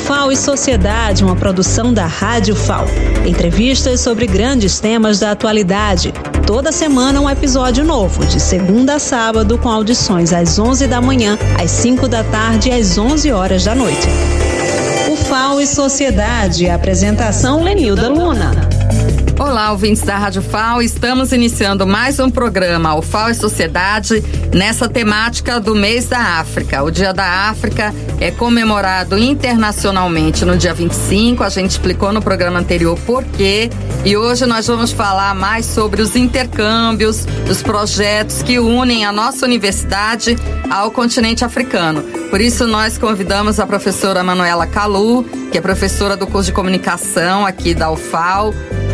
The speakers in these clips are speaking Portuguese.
FAO e Sociedade, uma produção da Rádio FAO. Entrevistas sobre grandes temas da atualidade. Toda semana um episódio novo, de segunda a sábado, com audições às 11 da manhã, às 5 da tarde e às 11 horas da noite. O FAO e Sociedade, apresentação Lenilda Luna. Olá, ouvintes da Rádio FAO, estamos iniciando mais um programa, o FAO e Sociedade, nessa temática do mês da África. O Dia da África é comemorado internacionalmente no dia 25, a gente explicou no programa anterior por quê, e hoje nós vamos falar mais sobre os intercâmbios, os projetos que unem a nossa universidade ao continente africano. Por isso nós convidamos a professora Manuela Kalu, que é professora do curso de comunicação aqui da UFAO,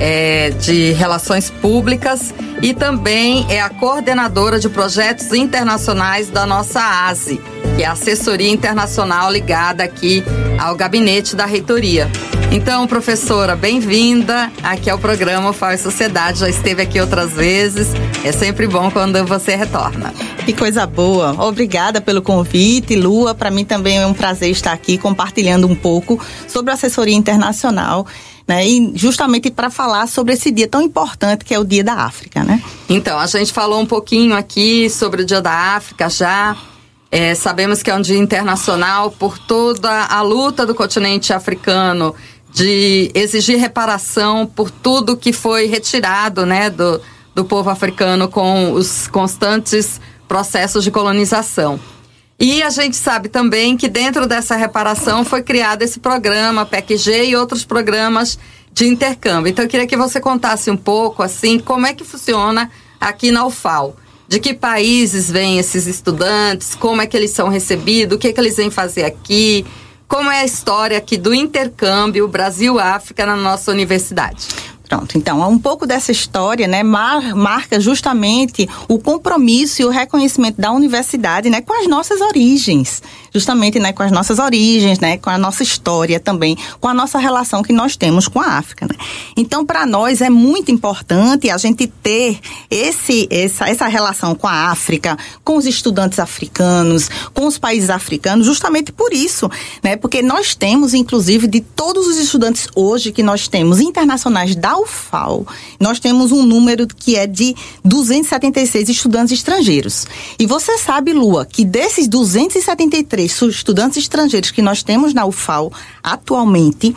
de Relações Públicas, e também é a coordenadora de projetos internacionais da nossa ASE, que é a Assessoria Internacional ligada aqui ao gabinete da reitoria. Então, professora, bem-vinda aqui ao programa FAO e Sociedade, já esteve aqui outras vezes, é sempre bom quando você retorna. Que coisa boa, obrigada pelo convite, Lua, para mim também é um prazer estar aqui compartilhando um pouco sobre a assessoria internacional, né? E justamente para falar sobre esse dia tão importante que é o Dia da África, né? Então, a gente falou um pouquinho aqui sobre o Dia da África já. Sabemos que é um dia internacional por toda a luta do continente africano de exigir reparação por tudo que foi retirado, né, do povo africano com os constantes processos de colonização. E a gente sabe também que dentro dessa reparação foi criado esse programa PEC-G e outros programas de intercâmbio. Então eu queria que você contasse um pouco, assim, como é que funciona aqui na UFAO. De que países vêm esses estudantes, como é que eles são recebidos, o que é que eles vêm fazer aqui, como é a história aqui do intercâmbio Brasil-África na nossa universidade. Pronto, então, um pouco dessa história, né, marca justamente o compromisso e o reconhecimento da universidade, né, com as nossas origens, justamente, né, com as nossas origens, né, com a nossa história também, com a nossa relação que nós temos com a África, né. Então, para nós é muito importante a gente ter essa relação com a África, com os estudantes africanos, com os países africanos, justamente por isso, né, porque nós temos, inclusive, de todos os estudantes hoje que nós temos internacionais da UFAO, nós temos um número que é de 276 estudantes estrangeiros. E você sabe, Lua, que desses 273 estudantes estrangeiros que nós temos na UFAO atualmente,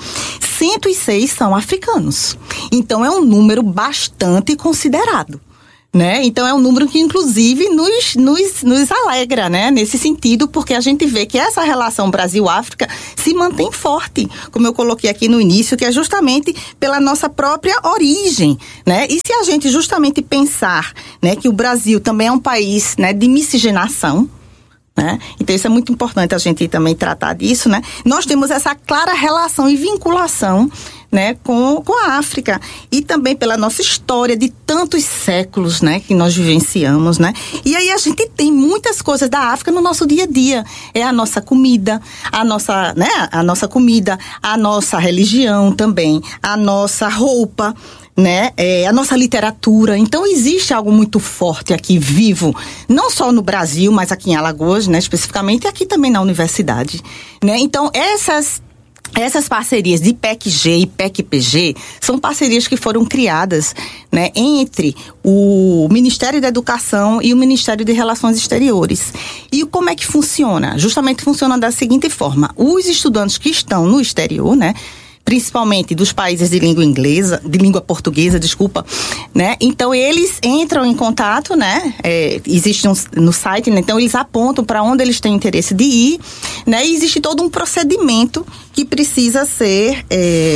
106 são africanos. Então é um número bastante considerado, né? Então é um número que inclusive nos alegra, né? Nesse sentido, porque a gente vê que essa relação Brasil-África se mantém forte, como eu coloquei aqui no início, que é justamente pela nossa própria origem, né? E se a gente justamente pensar, né, que o Brasil também é um país, né, de miscigenação, né? Então isso é muito importante a gente também tratar disso, né? Nós temos essa clara relação e vinculação, né, com a África, e também pela nossa história de tantos séculos, né, que nós vivenciamos, né? E aí a gente tem muitas coisas da África no nosso dia a dia. É a nossa comida, a nossa comida, a nossa religião também, a nossa roupa, né? A nossa literatura. Então existe algo muito forte aqui, vivo, não só no Brasil, mas aqui em Alagoas, né, especificamente, e aqui também na universidade, né? Então essas parcerias de PEC-G e PEC-PG são parcerias que foram criadas, né, entre o Ministério da Educação e o Ministério de Relações Exteriores. E como é que funciona? Justamente funciona da seguinte forma: os estudantes que estão no exterior, né, principalmente dos países de língua portuguesa, né? Então eles entram em contato, né? Existe no site, né? Então eles apontam para onde eles têm interesse de ir, né? E existe todo um procedimento que precisa ser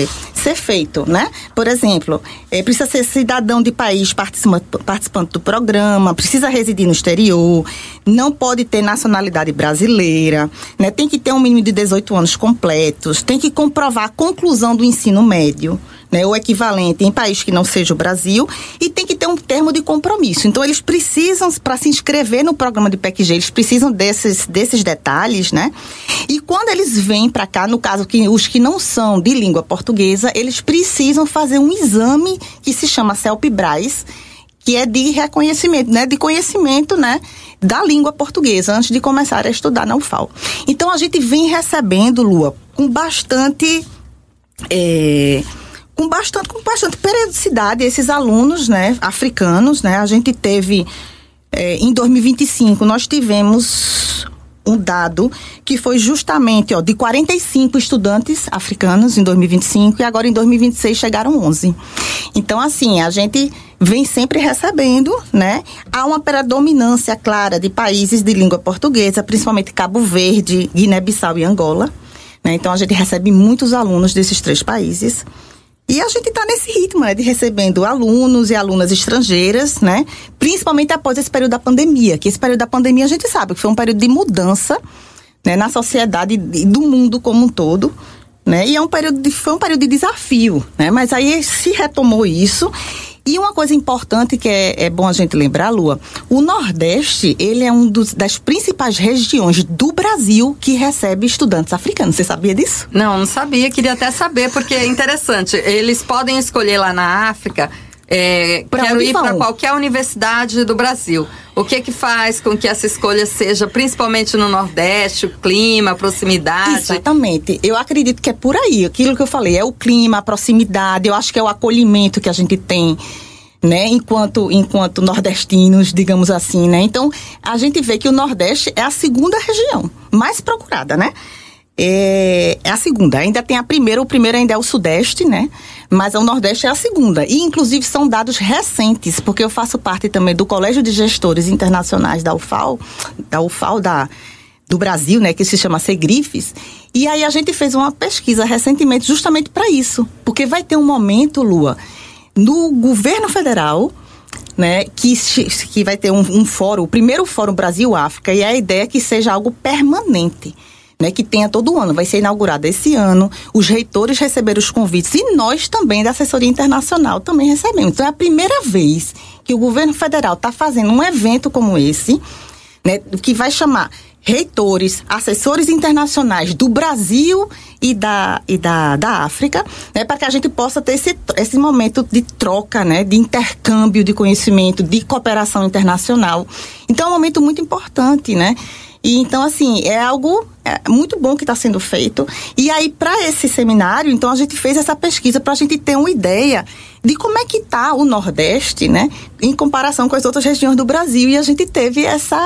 feito, né? Por exemplo, precisa ser cidadão de país participante do programa, precisa residir no exterior, não pode ter nacionalidade brasileira, né? Tem que ter um mínimo de 18 anos completos, tem que comprovar a conclusão do ensino médio, né, o equivalente em país que não seja o Brasil, e tem que ter um termo de compromisso. Então eles precisam, para se inscrever no programa de PEC-G, eles precisam desses detalhes, né? E quando eles vêm para cá, no caso que os que não são de língua portuguesa, eles precisam fazer um exame que se chama CELP-BRAS, que é de reconhecimento, né, de conhecimento, né, da língua portuguesa, antes de começar a estudar na UFAO. Então a gente vem recebendo, Lua, com bastante periodicidade esses alunos, né, africanos, né? A gente teve, em 2025, nós tivemos um dado que foi justamente, de 45 estudantes africanos em 2025 e agora em 2026 chegaram 11. Então, assim, a gente vem sempre recebendo, né? Há uma predominância clara de países de língua portuguesa, principalmente Cabo Verde, Guiné-Bissau e Angola, né? Então, a gente recebe muitos alunos desses 3 países. E a gente está nesse ritmo, né, de recebendo alunos e alunas estrangeiras, né, principalmente após esse período da pandemia, que esse período da pandemia a gente sabe que foi um período de mudança, né, na sociedade do mundo como um todo, né, e foi um período de desafio, né, mas aí se retomou isso. E uma coisa importante que é bom a gente lembrar, Lua, o Nordeste, ele é das principais regiões do Brasil que recebe estudantes africanos. Você sabia disso? Não sabia, queria até saber, porque é interessante. Eles podem escolher lá na África, quero ir para qualquer universidade do Brasil. O que faz com que essa escolha seja, principalmente no Nordeste, o clima, a proximidade? Exatamente. Eu acredito que é por aí. Aquilo que eu falei, é o clima, a proximidade, eu acho que é o acolhimento que a gente tem, né, enquanto nordestinos, digamos assim, né? Então, a gente vê que o Nordeste é a segunda região mais procurada, né? É a segunda, ainda tem a primeira, o primeiro ainda é o Sudeste, né? Mas o Nordeste é a segunda. E, inclusive, são dados recentes, porque eu faço parte também do Colégio de Gestores Internacionais da UFAL do Brasil, né? Que se chama Segrifes. E aí a gente fez uma pesquisa recentemente justamente para isso. Porque vai ter um momento, Lua, no governo federal, né? Que vai ter um fórum, o primeiro Fórum Brasil-África, e a ideia é que seja algo permanente, né, que tenha todo ano, vai ser inaugurado esse ano, os reitores receberam os convites e nós também da assessoria internacional também recebemos. Então é a primeira vez que o governo federal está fazendo um evento como esse, né, que vai chamar reitores, assessores internacionais do Brasil e da África, né, para que a gente possa ter esse momento de troca, né, de intercâmbio de conhecimento, de cooperação internacional. Então é um momento muito importante, né? E então, assim, é algo muito bom que está sendo feito. E aí, para esse seminário, então, a gente fez essa pesquisa para a gente ter uma ideia de como é que está o Nordeste, né, em comparação com as outras regiões do Brasil. E a gente teve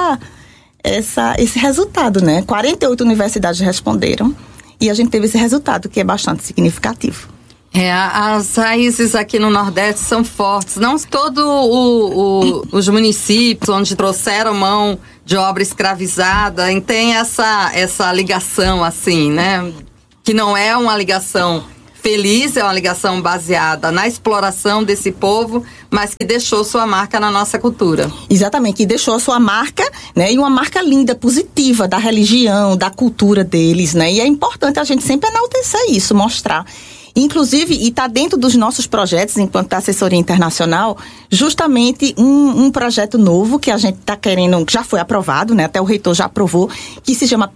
esse resultado, né? 48 universidades responderam e a gente teve esse resultado, que é bastante significativo. As raízes aqui no Nordeste são fortes. Não todos os municípios onde trouxeram mão de obra escravizada tem essa ligação, assim, né? Que não é uma ligação feliz, é uma ligação baseada na exploração desse povo, mas que deixou sua marca na nossa cultura. Exatamente, que deixou a sua marca, né? E uma marca linda, positiva, da religião, da cultura deles, né? E é importante a gente sempre enaltecer isso, mostrar. Inclusive, e está dentro dos nossos projetos, enquanto da assessoria internacional, justamente um projeto novo que a gente está querendo, que já foi aprovado, né? Até o reitor já aprovou, que se chama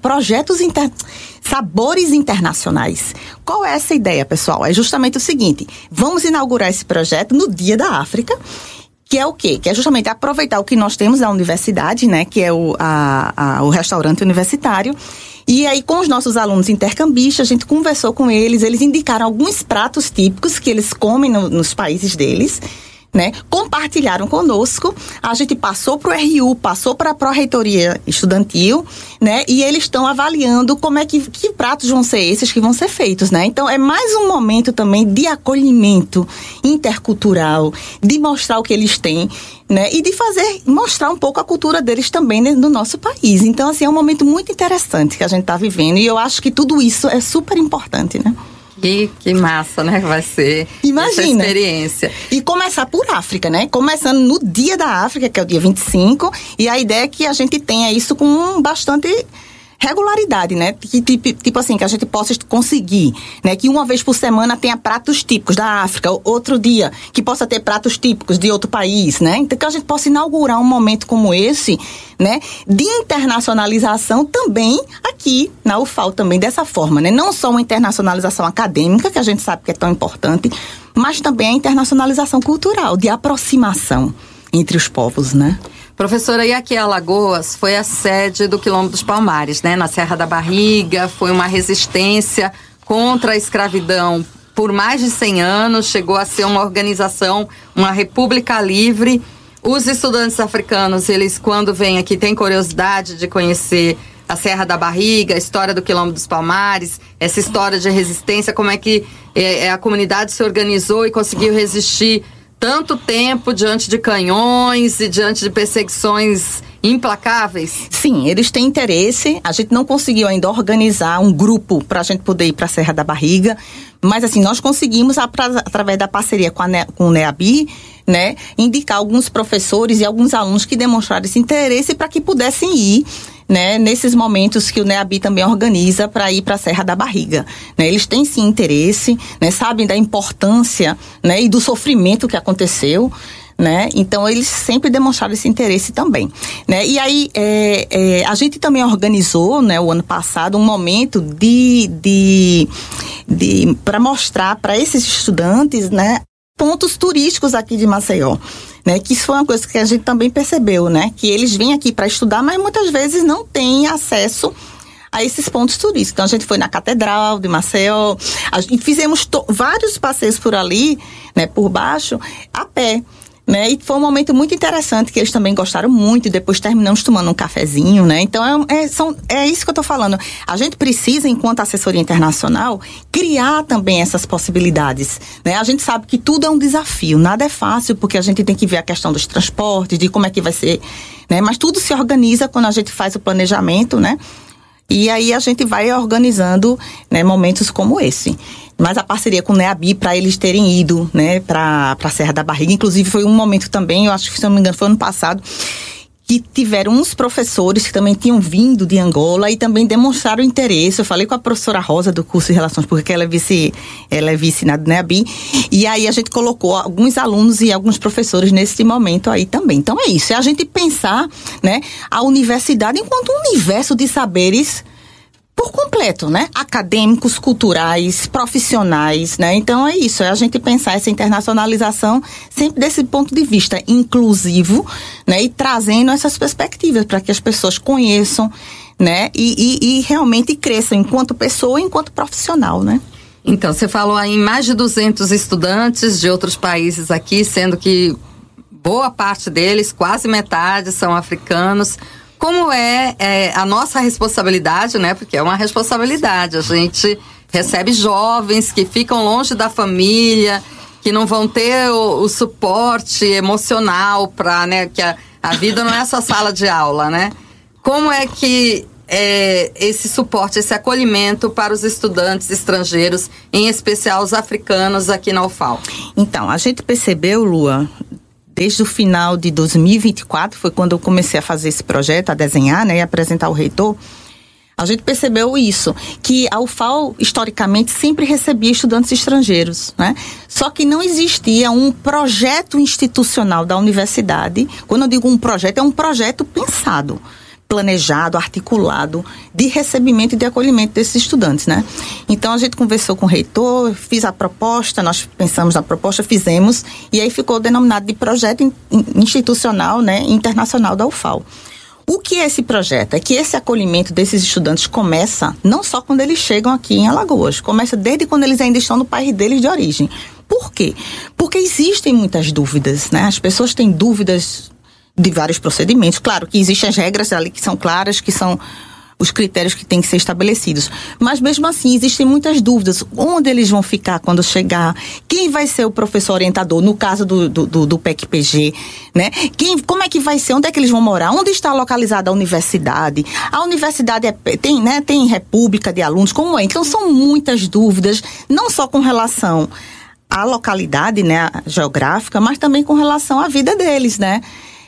Sabores Internacionais. Qual é essa ideia, pessoal? É justamente o seguinte: vamos inaugurar esse projeto no Dia da África, que é o quê? Que é justamente aproveitar o que nós temos na universidade, né? Que é o restaurante universitário. E aí, com os nossos alunos intercambistas, a gente conversou com eles indicaram alguns pratos típicos que eles comem nos países deles, né? Compartilharam conosco, a gente passou para o RU, passou para a Pró-Reitoria Estudantil, né? E eles estão avaliando como é que pratos vão ser esses que vão ser feitos, né? Então, é mais um momento também de acolhimento intercultural, de mostrar o que eles têm, né? E de mostrar um pouco a cultura deles também no nosso país. Então, assim, é um momento muito interessante que a gente está vivendo, e eu acho que tudo isso é super importante, né? Que massa, né? Vai ser. Imagina, essa experiência. E começar por África, né? Começando no Dia da África, que é o dia 25, e a ideia é que a gente tenha isso com bastante regularidade, né? Tipo assim, que a gente possa conseguir, né? Que uma vez por semana tenha pratos típicos da África, outro dia que possa ter pratos típicos de outro país, né? Então, que a gente possa inaugurar um momento como esse, né? De internacionalização também aqui na UFAL também, dessa forma, né? Não só uma internacionalização acadêmica, que a gente sabe que é tão importante, mas também a internacionalização cultural, de aproximação entre os povos, né? Professora, e aqui Alagoas foi a sede do Quilombo dos Palmares, né? Na Serra da Barriga, foi uma resistência contra a escravidão por mais de 100 anos, chegou a ser uma organização, uma república livre. Os estudantes africanos, eles quando vêm aqui têm curiosidade de conhecer a Serra da Barriga, a história do Quilombo dos Palmares, essa história de resistência, como é que a comunidade se organizou e conseguiu resistir tanto tempo diante de canhões e diante de perseguições implacáveis? Sim, eles têm interesse. A gente não conseguiu ainda organizar um grupo para a gente poder ir para a Serra da Barriga, mas assim, nós conseguimos, através da parceria com o NEABI, né, indicar alguns professores e alguns alunos que demonstraram esse interesse para que pudessem ir, né, nesses momentos que o NEABI também organiza para ir para a Serra da Barriga, né? Eles têm sim interesse, né, sabem da importância, né, e do sofrimento que aconteceu, né? Então eles sempre demonstraram esse interesse também, né? E aí a gente também organizou, né, o ano passado um momento para mostrar para esses estudantes, né, pontos turísticos aqui de Maceió, né? Que isso foi uma coisa que a gente também percebeu, né? Que eles vêm aqui para estudar, mas muitas vezes não têm acesso a esses pontos turísticos. Então a gente foi na Catedral de Maceió, fizemos vários passeios por ali, né? Por baixo, a pé. Né? E foi um momento muito interessante que eles também gostaram muito e depois terminamos tomando um cafezinho, né? Então é isso que eu tô falando. A gente precisa, enquanto assessoria internacional, criar também essas possibilidades, né? A gente sabe que tudo é um desafio, nada é fácil, porque a gente tem que ver a questão dos transportes, de como é que vai ser, né? Mas tudo se organiza quando a gente faz o planejamento, né? E aí a gente vai organizando, né, momentos como esse. Mas a parceria com o NEABI, para eles terem ido, né, para a Serra da Barriga, inclusive foi um momento também, eu acho que, se não me engano, foi ano passado, que tiveram uns professores que também tinham vindo de Angola e também demonstraram interesse. Eu falei com a professora Rosa do curso de Relações Públicas, ela é vice na NEABI, e aí a gente colocou alguns alunos e alguns professores nesse momento aí também. Então é isso, é a gente pensar, né, a universidade enquanto um universo de saberes por completo, né? Acadêmicos, culturais, profissionais, né? Então é isso, é a gente pensar essa internacionalização sempre desse ponto de vista inclusivo, né? E trazendo essas perspectivas para que as pessoas conheçam, né? E realmente cresçam enquanto pessoa e enquanto profissional, né? Então, você falou aí em mais de 200 estudantes de outros países aqui, sendo que boa parte deles, quase metade, são africanos. Como é a nossa responsabilidade, né? Porque é uma responsabilidade. A gente recebe jovens que ficam longe da família, que não vão ter o suporte emocional para, né? Que a vida não é só sala de aula, né? Como é que esse suporte, esse acolhimento para os estudantes estrangeiros, em especial os africanos aqui na UFAL? Então, a gente percebeu, Lua, desde o final de 2024, foi quando eu comecei a fazer esse projeto, a desenhar, né, e apresentar ao reitor, a gente percebeu isso, que a UFAL, historicamente, sempre recebia estudantes estrangeiros, né? Só que não existia um projeto institucional da universidade. Quando eu digo um projeto, é um projeto pensado, planejado, articulado, de recebimento e de acolhimento desses estudantes, né? Então a gente conversou com o reitor, fiz a proposta, nós pensamos na proposta, fizemos, e aí ficou denominado de projeto institucional, né, internacional da UFAL. O que é esse projeto? É que esse acolhimento desses estudantes começa não só quando eles chegam aqui em Alagoas, começa desde quando eles ainda estão no país deles de origem. Por quê? Porque existem muitas dúvidas, né? As pessoas têm dúvidas de vários procedimentos. Claro que existem as regras ali que são claras, que são os critérios que têm que ser estabelecidos. Mas mesmo assim, existem muitas dúvidas. Onde eles vão ficar quando chegar? Quem vai ser o professor orientador? No caso do PEC-PG, né? Como é que vai ser? Onde é que eles vão morar? Onde está localizada a universidade? A universidade tem república de alunos? Como é? Então, são muitas dúvidas, não só com relação à localidade, né, geográfica, mas também com relação à vida deles, né?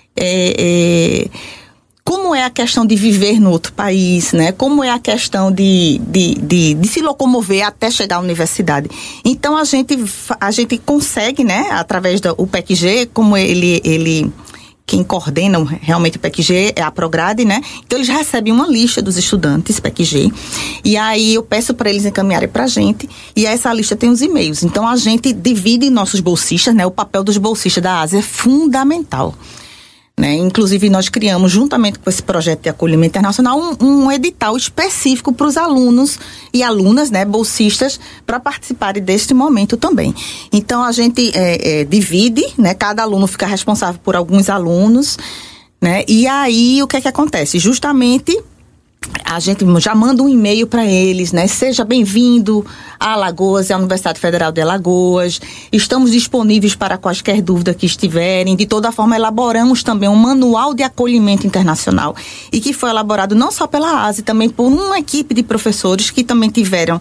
Como é a questão de viver no outro país, né? Como é a questão de se locomover até chegar à universidade. Então, a gente consegue, né, através do PEC-G, como quem coordena realmente o PEC-G é a Prograde, né? Então, eles recebem uma lista dos estudantes PEC-G, e aí eu peço para eles encaminharem para a gente, e essa lista tem os e-mails. Então, a gente divide nossos bolsistas, né? O papel dos bolsistas da Ásia é fundamental. né? Inclusive, nós criamos, juntamente com esse projeto de acolhimento internacional, um edital específico para os alunos e alunas, né, bolsistas, para participarem deste momento também. Então, a gente divide, né? Cada aluno fica responsável por alguns alunos, né? E aí, o que é que acontece? Justamente, a gente já manda um e-mail para eles, né? Seja bem-vindo a Alagoas, à Universidade Federal de Alagoas. Estamos disponíveis para quaisquer dúvida que estiverem. De toda forma, elaboramos também um manual de acolhimento internacional e que foi elaborado não só pela ASE, também por uma equipe de professores que também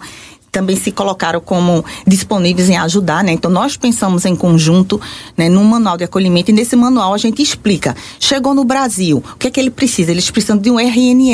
se colocaram como disponíveis em ajudar, né? Então, nós pensamos em conjunto, né, num manual de acolhimento, e nesse manual a gente explica. Chegou no Brasil, o que é que ele precisa? Eles precisam de um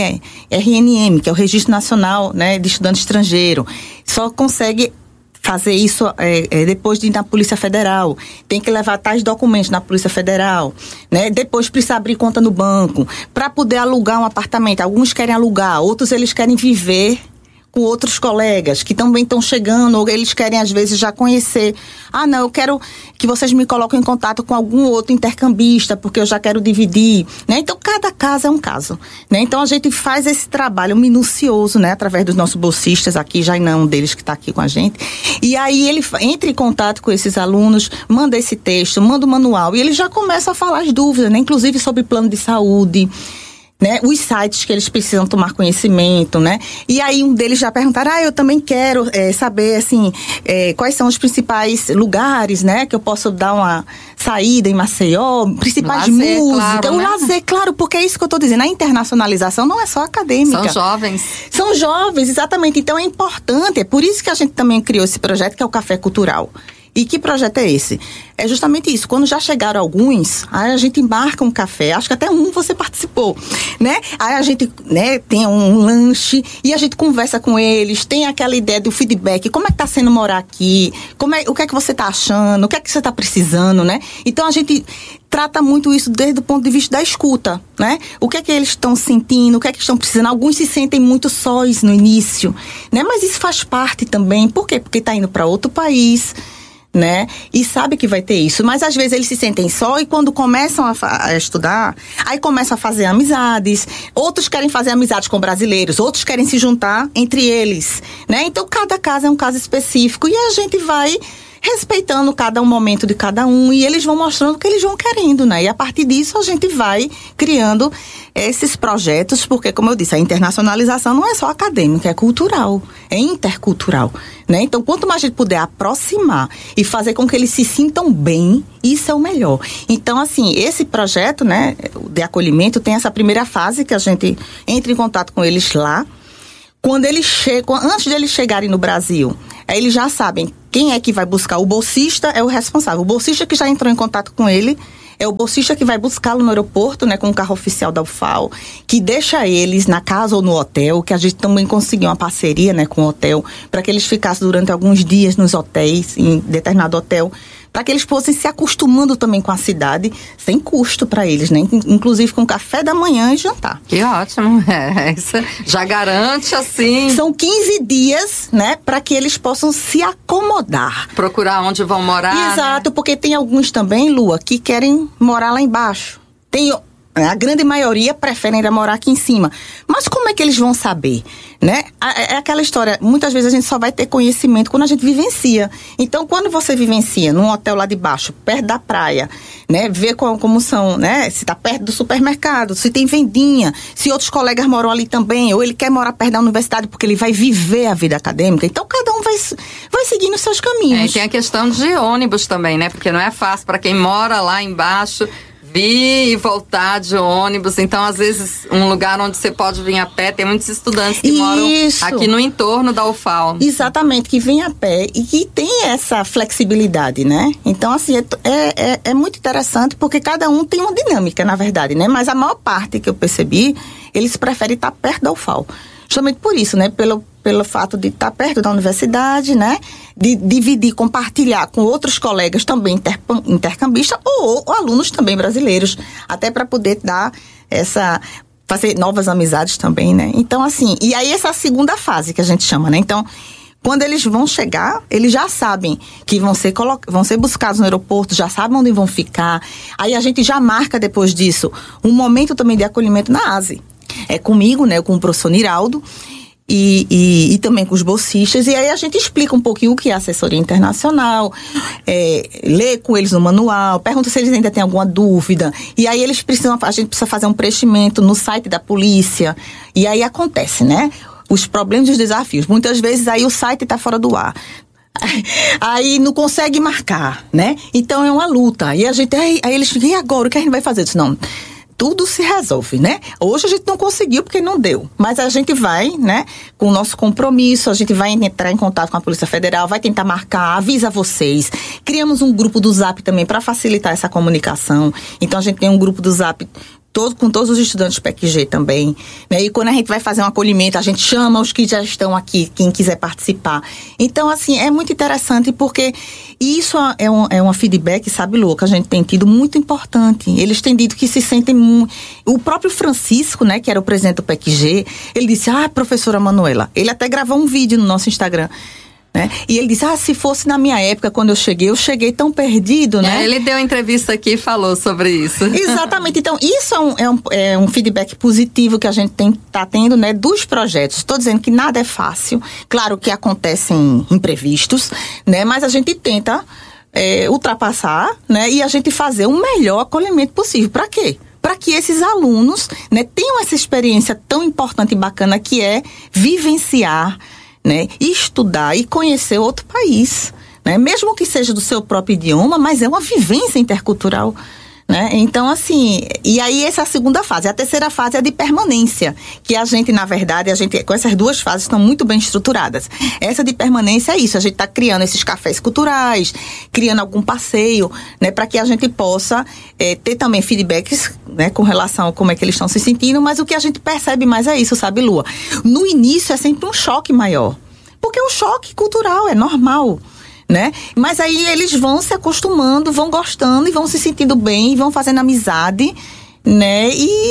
RNM, que é o Registro Nacional, né, de Estudante Estrangeiro. Só consegue fazer isso depois de ir na Polícia Federal. Tem que levar tais documentos na Polícia Federal, né? Depois precisa abrir conta no banco, para poder alugar um apartamento. Alguns querem alugar, outros eles querem viver com outros colegas que também estão chegando, ou eles querem às vezes já conhecer. Ah, não, eu quero que vocês me coloquem em contato com algum outro intercambista, porque eu já quero dividir, né? Então, cada caso é um caso, né? Então, a gente faz esse trabalho minucioso, né? Através dos nossos bolsistas, aqui já não é um deles que está aqui com a gente. E aí, ele entra em contato com esses alunos, manda esse texto, manda o manual, e ele já começa a falar as dúvidas, né? Inclusive sobre plano de saúde, né, os sites que eles precisam tomar conhecimento, né? E aí um deles já perguntaram, eu também quero saber, assim, quais são os principais lugares, né, que eu posso dar uma saída em Maceió, principais lazer, músicas, claro, né? O lazer, claro, porque é isso que eu tô dizendo, a internacionalização não é só acadêmica. São jovens. São jovens, exatamente, então é importante, é por isso que a gente também criou esse projeto, que é o Café Cultural. E que projeto é esse? É justamente isso. Quando já chegaram alguns, aí a gente embarca um café. Acho que até você participou, né? Aí a gente, né, tem um lanche e a gente conversa com eles. Tem aquela ideia do feedback. Como é que tá sendo morar aqui? O que é que você tá achando? O que é que você tá precisando, né? Então a gente trata muito isso desde o ponto de vista da escuta, né? O que é que eles estão sentindo? O que é que estão precisando? Alguns se sentem muito sós no início, né? Mas isso faz parte também. Por quê? Porque tá indo para outro país, né? E sabe que vai ter isso, mas às vezes eles se sentem só e quando começam a estudar, aí começam a fazer amizades, outros querem fazer amizades com brasileiros, outros querem se juntar entre eles, né? Então cada caso é um caso específico e a gente vai respeitando cada um momento de cada um e eles vão mostrando o que eles vão querendo, né? E a partir disso a gente vai criando esses projetos, porque, como eu disse, a internacionalização não é só acadêmica, é cultural, é intercultural, né? Então, quanto mais a gente puder aproximar e fazer com que eles se sintam bem, isso é o melhor. Então, assim, esse projeto, né, de acolhimento tem essa primeira fase que a gente entra em contato com eles lá. Quando eles chegam, antes de eles chegarem no Brasil, aí eles já sabem quem é que vai buscar. O bolsista é o responsável. O bolsista que já entrou em contato com ele é o bolsista que vai buscá-lo no aeroporto, né, com o carro oficial da UFAL, que deixa eles na casa ou no hotel, que a gente também conseguiu uma parceria, né, com o hotel, para que eles ficassem durante alguns dias nos hotéis, em determinado hotel, para que eles fossem se acostumando também com a cidade, sem custo para eles, né? Inclusive com café da manhã e jantar. Que ótimo, isso já garante, assim... São 15 dias, né, para que eles possam se acomodar. Procurar onde vão morar. Exato, né? Porque tem alguns também, Lua, que querem morar lá embaixo. A grande maioria preferem ir morar aqui em cima. Mas como é que eles vão saber, né? É aquela história, muitas vezes a gente só vai ter conhecimento quando a gente vivencia. Então, quando você vivencia num hotel lá de baixo, perto da praia, né? Ver como são, né? Se tá perto do supermercado, se tem vendinha, se outros colegas moram ali também, ou ele quer morar perto da universidade porque ele vai viver a vida acadêmica. Então, cada um vai seguindo os seus caminhos. E tem a questão de ônibus também, né? Porque não é fácil para quem mora lá embaixo vir e voltar de ônibus. Então, às vezes, um lugar onde você pode vir a pé, tem muitos estudantes que moram aqui no entorno da UFAL. Exatamente, que vem a pé e que tem essa flexibilidade, né? Então, assim, é muito interessante porque cada um tem uma dinâmica, na verdade, né? Mas a maior parte que eu percebi, eles preferem estar perto da UFAL. Justamente por isso, né? Pelo fato de estar perto da universidade, né? De dividir, compartilhar com outros colegas também intercambistas ou alunos também brasileiros, até para poder fazer novas amizades também, né? Então, assim, e aí essa segunda fase que a gente chama, né? Então, Quando eles vão chegar, eles já sabem que vão ser buscados no aeroporto, já sabem onde vão ficar. Aí a gente já marca depois disso um momento também de acolhimento na ASE. É comigo, né, com o professor Niraldo e também com os bolsistas. E aí a gente explica um pouquinho o que é assessoria internacional, lê com eles o manual, pergunta se eles ainda têm alguma dúvida. E aí a gente precisa fazer um preenchimento no site da polícia. E aí acontece, né? Os problemas e os desafios. Muitas vezes aí o site está fora do ar. Aí não consegue marcar, né? Então é uma luta. E aí eles ficam, e agora? O que a gente vai fazer? Eu disse, não, tudo se resolve, né? Hoje a gente não conseguiu porque não deu. Mas a gente vai, né? Com o nosso compromisso, a gente vai entrar em contato com a Polícia Federal, vai tentar marcar, avisa vocês. Criamos um grupo do Zap também para facilitar essa comunicação. Então a gente tem um grupo do Zap com todos os estudantes do PEC-G também, né? E quando a gente vai fazer um acolhimento, a gente chama os que já estão aqui, quem quiser participar. Então, assim, é muito interessante porque isso é uma feedback, sabe, Lu, que a gente tem tido muito importante. Eles têm dito que se sentem O próprio Francisco, né, que era o presidente do PEC-G, ele disse, professora Manuela, ele até gravou um vídeo no nosso Instagram, né? E ele disse, se fosse na minha época, quando eu cheguei tão perdido, né? Ele deu uma entrevista aqui e falou sobre isso. Exatamente. Então, isso é um feedback positivo que a gente tá tendo, né, dos projetos. Estou dizendo que nada é fácil. Claro que acontecem imprevistos, né? Mas a gente tenta ultrapassar, né? E a gente fazer o melhor acolhimento possível. Para quê? Para que esses alunos, né, tenham essa experiência tão importante e bacana que é vivenciar, né, estudar e conhecer outro país, né, mesmo que seja do seu próprio idioma, mas é uma vivência intercultural, né? Então, assim, e aí essa é a segunda fase. A terceira fase é de permanência, que a gente, na verdade, com essas duas fases estão muito bem estruturadas. Essa de permanência é isso, a gente está criando esses cafés culturais, criando algum passeio, né, para que a gente possa ter também feedbacks, né, com relação a como é que eles estão se sentindo, mas o que a gente percebe mais é isso, sabe, Lua? No início é sempre um choque maior, porque o choque cultural é normal, né? Mas aí eles vão se acostumando, vão gostando e vão se sentindo bem, vão fazendo amizade, né?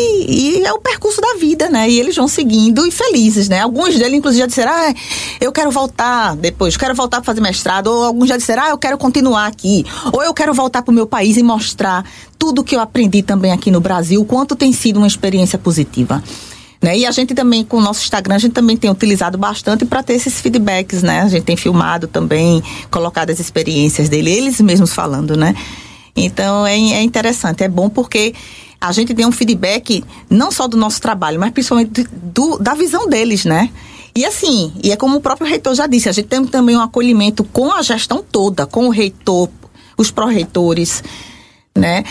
E é o percurso da vida, né? E eles vão seguindo e felizes, né? Alguns deles, inclusive, já disseram, eu quero voltar depois, quero voltar para fazer mestrado. Ou alguns já disseram, eu quero continuar aqui. Ou eu quero voltar para o meu país e mostrar tudo que eu aprendi também aqui no Brasil, o quanto tem sido uma experiência positiva. Né? E a gente também, com o nosso Instagram, a gente também tem utilizado bastante para ter esses feedbacks, né? A gente tem filmado também, colocado as experiências dele, eles mesmos falando, né? Então, é interessante, é bom porque a gente tem um feedback não só do nosso trabalho, mas principalmente da visão deles, né? E assim, é como o próprio reitor já disse, a gente tem também um acolhimento com a gestão toda, com o reitor, os pró-reitores, né?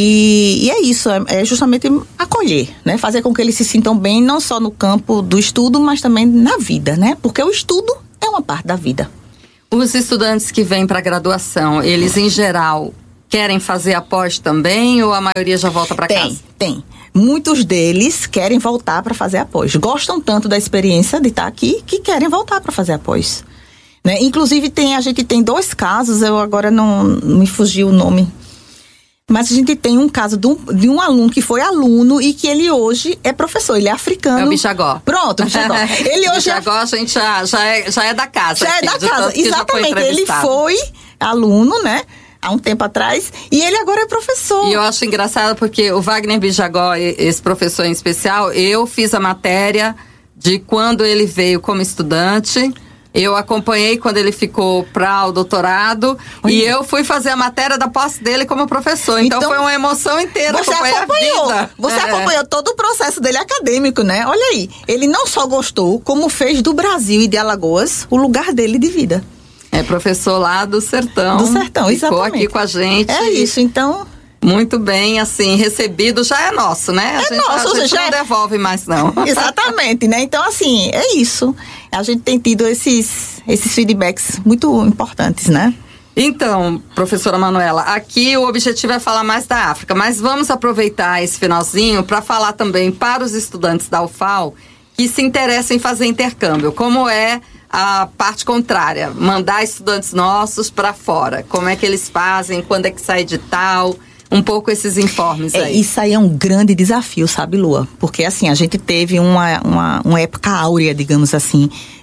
E é isso, é justamente acolher, né? Fazer com que eles se sintam bem, não só no campo do estudo, mas também na vida, né? Porque o estudo é uma parte da vida. Os estudantes que vêm para a graduação, eles em geral querem fazer a pós também ou a maioria já volta para casa? Tem. Muitos deles querem voltar para fazer a pós. Gostam tanto da experiência de estar aqui que querem voltar para fazer a pós, né? Inclusive a gente tem 2 casos, eu agora não me fugiu o nome. Mas a gente tem um caso de um aluno que foi aluno e que ele hoje é professor, ele é africano. É o Bijagó. Pronto, o Bijagó. Ele hoje Bijagó, a gente já é da casa. Já aqui, é da casa, exatamente. Ele foi aluno, né? Há um tempo atrás, e ele agora é professor. E eu acho engraçado porque o Wagner Bijagó, esse professor em especial, eu fiz a matéria de quando ele veio como estudante. Eu acompanhei quando ele ficou para o doutorado. Olha. E eu fui fazer a matéria da posse dele como professor. Então foi uma emoção inteira. Você acompanhou todo o processo dele acadêmico, né? Olha aí, ele não só gostou, como fez do Brasil e de Alagoas o lugar dele de vida. É professor lá do Sertão. Do Sertão, exatamente. Ficou aqui com a gente. É isso, então... Muito bem, assim, recebido já é nosso, né? A gente não devolve mais, não. Exatamente, né? Então, assim, é isso. A gente tem tido esses feedbacks muito importantes, né? Então, professora Manuela, aqui o objetivo é falar mais da África, mas vamos aproveitar esse finalzinho para falar também para os estudantes da UFAL que se interessam em fazer intercâmbio, como é a parte contrária, mandar estudantes nossos para fora. Como é que eles fazem, quando é que sai edital... Um pouco esses informes aí. Isso aí é um grande desafio, sabe, Lua? Porque, assim, a gente teve uma época áurea, digamos assim,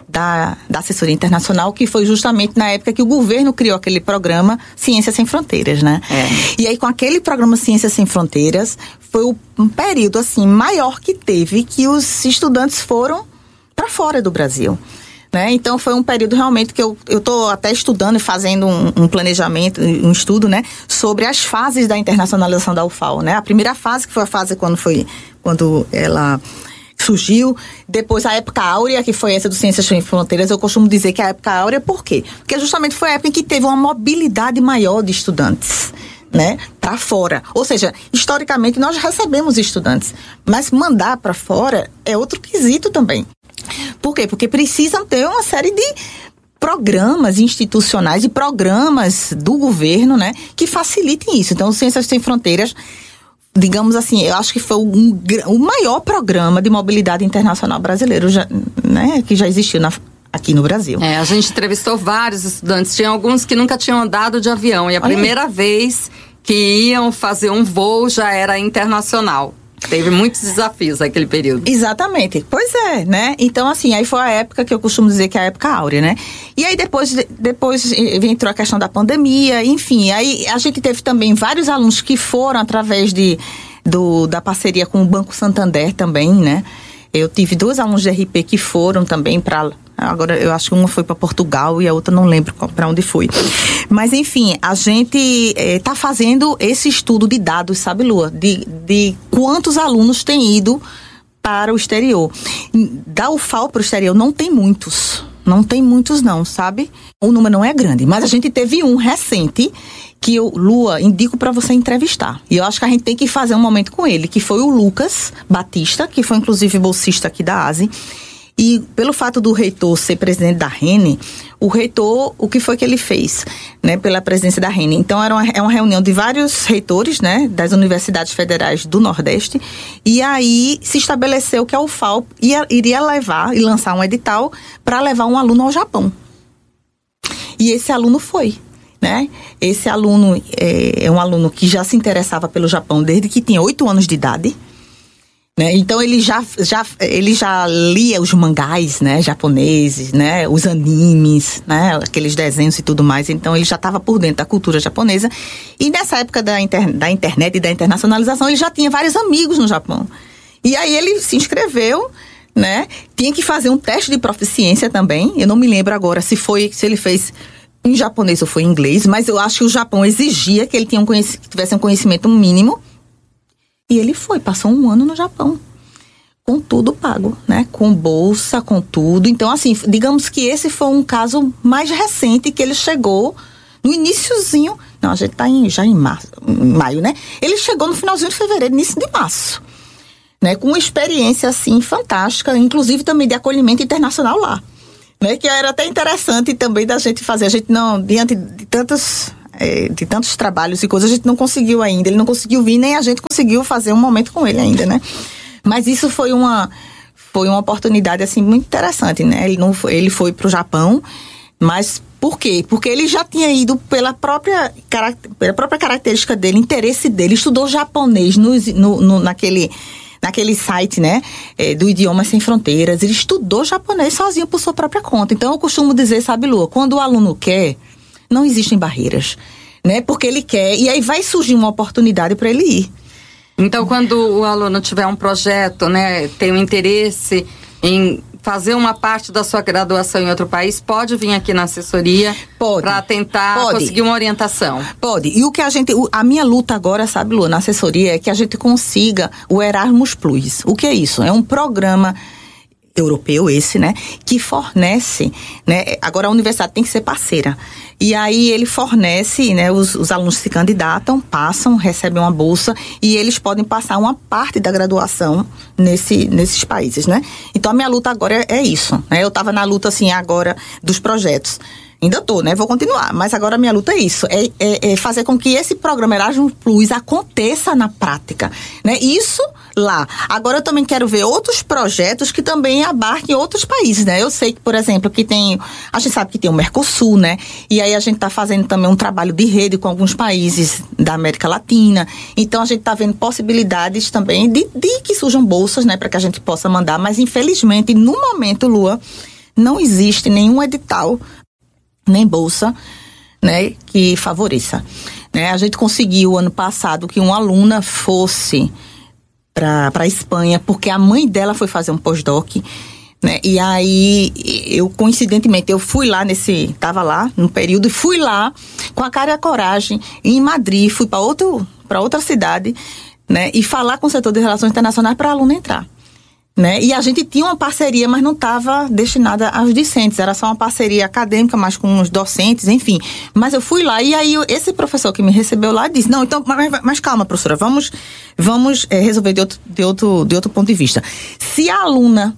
da assessoria internacional, que foi justamente na época que o governo criou aquele programa Ciências Sem Fronteiras, né? E aí, com aquele programa Ciências Sem Fronteiras, foi um período, assim, maior que teve, que os estudantes foram para fora do Brasil. Né? Então, foi um período realmente que eu estou até estudando e fazendo um planejamento, um estudo, né, sobre as fases da internacionalização da UFAL, né? A primeira fase, que foi a fase quando ela surgiu, depois a época áurea, que foi essa do Ciências Sem Fronteiras. Eu costumo dizer que a época áurea, por quê? Porque justamente foi a época em que teve uma mobilidade maior de estudantes, né, para fora. Ou seja, historicamente nós recebemos estudantes, mas mandar para fora é outro quesito também. Por quê? Porque precisam ter uma série de programas institucionais e programas do governo, né, que facilitem isso. Então, o Ciências Sem Fronteiras, digamos assim, eu acho que foi o maior programa de mobilidade internacional brasileiro, né, que já existiu aqui no Brasil. A gente entrevistou vários estudantes, tinha alguns que nunca tinham andado de avião, e a primeira vez que iam fazer um voo já era internacional. Teve muitos desafios naquele período. Exatamente. Pois é, né? Então, assim, aí foi a época que eu costumo dizer que é a época áurea, né? E aí depois entrou a questão da pandemia, enfim. Aí a gente teve também vários alunos que foram através da parceria com o Banco Santander também, né? Eu tive 2 alunos de RP que foram também para... Agora, eu acho que uma foi para Portugal e a outra não lembro para onde foi. Mas, enfim, a gente está fazendo esse estudo de dados, sabe, Lua? De quantos alunos têm ido para o exterior. Da UFAL para o exterior não tem muitos. Não tem muitos não, sabe? O número não é grande. Mas a gente teve um recente que eu, Lua, indico para você entrevistar. E eu acho que a gente tem que fazer um momento com ele, que foi o Lucas Batista, que foi inclusive bolsista aqui da ASE. E pelo fato do reitor ser presidente da RENE, o reitor, o que foi que ele fez, né, pela presidência da RENE? Então, é uma reunião de vários reitores, né, das universidades federais do Nordeste, e aí se estabeleceu que a UFAL iria levar e lançar um edital para levar um aluno ao Japão. E esse aluno foi, né? Esse aluno é um aluno que já se interessava pelo Japão desde que tinha 8 anos de idade. Né? Então, ele já lia os mangás, né, japoneses, né, os animes, né, aqueles desenhos e tudo mais. Então, ele já estava por dentro da cultura japonesa. E nessa época da internet e da internacionalização, ele já tinha vários amigos no Japão. E aí, ele se inscreveu, né, tinha que fazer um teste de proficiência também. Eu não me lembro agora se ele fez em japonês ou foi em inglês, mas eu acho que o Japão exigia que ele tivesse um conhecimento mínimo. E ele passou 1 ano no Japão, com tudo pago, né? Com bolsa, com tudo. Então, assim, digamos que esse foi um caso mais recente, que ele chegou no iniciozinho. Não, a gente tá já em maio, né? Ele chegou no finalzinho de fevereiro, início de março, né? Com uma experiência, assim, fantástica, inclusive também de acolhimento internacional lá, né? Que era até interessante também da gente fazer. A gente não, diante de tantos trabalhos e coisas, a gente não conseguiu ainda. Ele não conseguiu vir, nem a gente conseguiu fazer um momento com ele ainda, né? Mas isso foi uma oportunidade, assim, muito interessante, né? Ele foi pro Japão, mas por quê? Porque ele já tinha ido pela própria característica dele, interesse dele, estudou japonês naquele site, né, do Idiomas Sem Fronteiras. Ele estudou japonês sozinho por sua própria conta. Então, eu costumo dizer, sabe, Lua, quando o aluno quer, não existem barreiras, né? Porque ele quer, e aí vai surgir uma oportunidade para ele ir. Então, quando o aluno tiver um projeto, né, tem um interesse em fazer uma parte da sua graduação em outro país, pode vir aqui na assessoria para tentar conseguir uma orientação? Pode. E a minha luta agora, sabe, Lu, na assessoria, é que a gente consiga o Erasmus Plus. O que é isso? É um programa europeu esse, né, que fornece, né, agora a universidade tem que ser parceira, e aí ele fornece, né, os alunos se candidatam, passam, recebem uma bolsa, e eles podem passar uma parte da graduação nesses países, né. Então a minha luta agora é isso, né, eu estava na luta, assim, agora dos projetos. Ainda estou, né? Vou continuar. Mas agora a minha luta é isso. É fazer com que esse programa Erasmus Plus aconteça na prática, né? Isso lá. Agora eu também quero ver outros projetos que também abarquem outros países, né? Eu sei que, por exemplo, a gente sabe que tem o Mercosul, né? E aí a gente está fazendo também um trabalho de rede com alguns países da América Latina. Então a gente está vendo possibilidades também de que surjam bolsas, né? Para que a gente possa mandar. Mas infelizmente, no momento, Lua, não existe nenhum edital, nem bolsa, né, que favoreça. Né? A gente conseguiu ano passado que uma aluna fosse para a Espanha, porque a mãe dela foi fazer um pós-doc, né? E aí, coincidentemente, eu fui lá estava lá no período, e fui lá com a cara e a coragem, em Madrid, fui para outra cidade, né? E falar com o setor de relações internacionais para a aluna entrar. Né? E a gente tinha uma parceria, mas não estava destinada aos discentes, era só uma parceria acadêmica, mas com os docentes, enfim. Mas eu fui lá, e aí esse professor que me recebeu lá disse, não, então, mas calma, professora, vamos resolver de outro ponto de vista. Se a aluna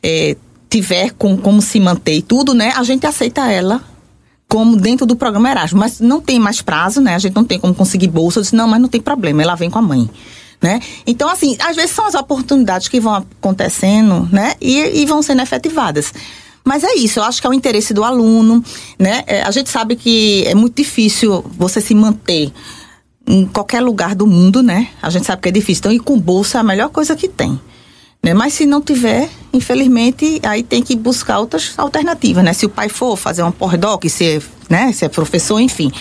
tiver como se manter e tudo, né, a gente aceita ela como dentro do programa Erasmus, mas não tem mais prazo, né, a gente não tem como conseguir bolsa. Eu disse, não, mas não tem problema, ela vem com a mãe. Né? Então, assim, às vezes são as oportunidades que vão acontecendo, né? E vão sendo efetivadas. Mas é isso, eu acho que é o interesse do aluno, né? A gente sabe que é muito difícil você se manter em qualquer lugar do mundo, né? A gente sabe que é difícil. Então, ir com bolsa é a melhor coisa que tem. Né? Mas se não tiver, infelizmente, aí tem que buscar outras alternativas, né? Se o pai for fazer um pós-doc, se é professor, enfim.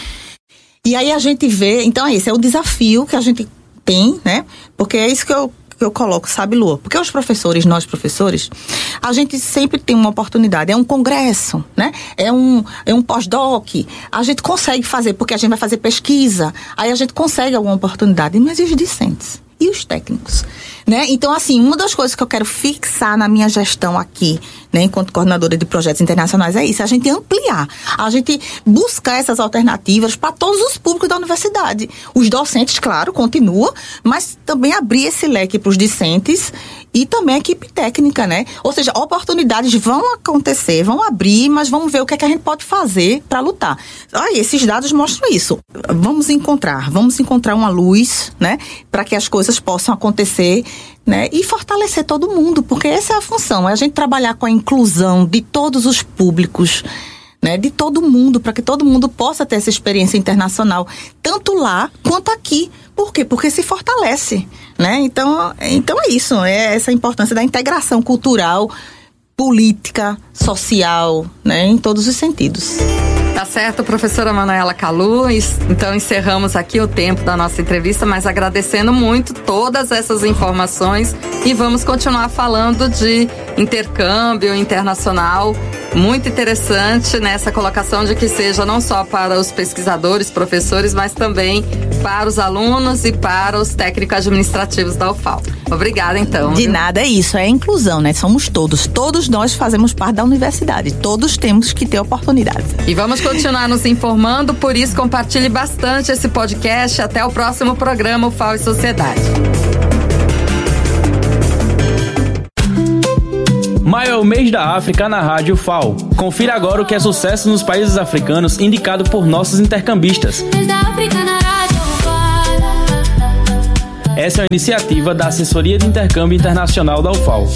E aí a gente vê, então esse é o desafio que a gente tem, né? Porque é isso que eu coloco, sabe, Lua? Porque nós professores, a gente sempre tem uma oportunidade. É um congresso, né? É um pós-doc. A gente consegue fazer, porque a gente vai fazer pesquisa. Aí a gente consegue alguma oportunidade. Mas e os discentes? E os técnicos? Né? Então, assim, uma das coisas que eu quero fixar na minha gestão aqui, né, enquanto coordenadora de projetos internacionais, é isso, a gente ampliar, a gente buscar essas alternativas para todos os públicos da universidade. Os docentes, claro, continuam, mas também abrir esse leque para os discentes e também a equipe técnica, né? Ou seja, oportunidades vão acontecer, vão abrir, mas vamos ver o que é que a gente pode fazer para lutar. Esses dados mostram isso. Vamos encontrar uma luz, né, para que as coisas possam acontecer, né, e fortalecer todo mundo, porque essa é a função, é a gente trabalhar com a inclusão de todos os públicos, né, de todo mundo, para que todo mundo possa ter essa experiência internacional, tanto lá quanto aqui. Por quê? Porque se fortalece, né? Então é isso, é essa importância da integração cultural, política, social, né, em todos os sentidos. Tá certo, professora Manuela Kalu. Então encerramos aqui o tempo da nossa entrevista, mas agradecendo muito todas essas informações e vamos continuar falando de intercâmbio internacional. Muito interessante nessa colocação de que seja não só para os pesquisadores, professores, mas também para os alunos e para os técnicos administrativos da UFAL. Obrigada, então. De nada, é isso, é a inclusão, né? Somos todos nós fazemos parte da universidade, todos temos que ter oportunidade. E vamos continuar nos informando, por isso compartilhe bastante esse podcast. Até o próximo programa UFAL e Sociedade. Maio é o mês da África na Rádio FAO. Confira agora o que é sucesso nos países africanos indicado por nossos intercambistas. Essa é a iniciativa da Assessoria de Intercâmbio Internacional da UFAO.